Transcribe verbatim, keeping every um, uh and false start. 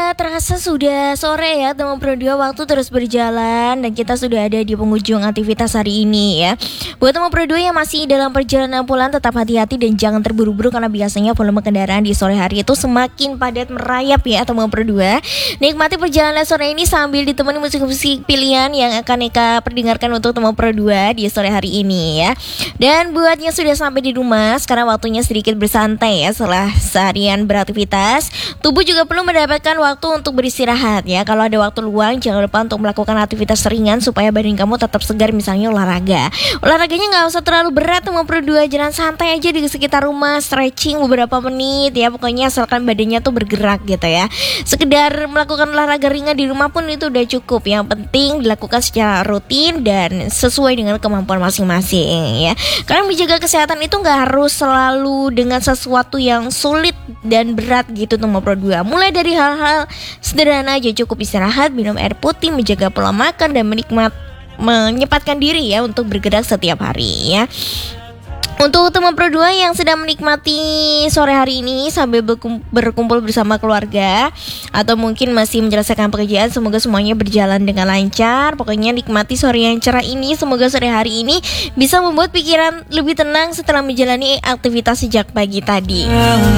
Ya, terasa sudah sore ya teman Pro dua, waktu terus berjalan dan kita sudah ada di penghujung aktivitas hari ini ya. Buat teman Pro dua yang masih dalam perjalanan pulang, tetap hati-hati dan jangan terburu-buru karena biasanya volume kendaraan di sore hari itu semakin padat merayap ya teman Pro dua. Nikmati perjalanan sore ini sambil ditemani musik-musik pilihan yang akan Eka perdengarkan untuk teman Pro dua di sore hari ini ya. Dan buat yang sudah sampai di rumah, sekarang waktunya sedikit bersantai ya setelah seharian beraktivitas. Tubuh juga perlu mendapatkan waktu untuk beristirahat ya. Kalau ada waktu luang, jangan lupa untuk melakukan aktivitas ringan supaya badan kamu tetap segar, misalnya olahraga. Olahraganya nggak usah terlalu berat teman Pro dua, jalan santai aja di sekitar rumah, stretching beberapa menit ya. Pokoknya asalkan badannya tuh bergerak gitu ya. Sekedar melakukan olahraga ringan di rumah pun itu udah cukup. Yang penting dilakukan secara rutin dan sesuai dengan kemampuan masing-masing ya. Karena menjaga kesehatan itu nggak harus selalu dengan sesuatu yang sulit dan berat gitu teman Pro dua. Mulai dari hal-hal sederhana aja, cukup istirahat, minum air putih, menjaga pola makan dan menikmat menyempatkan diri ya untuk bergerak setiap hari ya. Untuk teman Pro dua yang sedang menikmati sore hari ini sambil berkumpul bersama keluarga atau mungkin masih menyelesaikan pekerjaan, semoga semuanya berjalan dengan lancar. Pokoknya nikmati sore yang cerah ini. Semoga sore hari ini bisa membuat pikiran lebih tenang setelah menjalani aktivitas sejak pagi tadi.